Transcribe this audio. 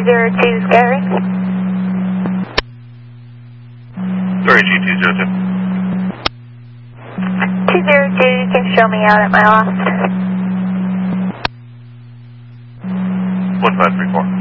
202 Gary. Sorry, G202. 202, you can show me out at my loft. 1534.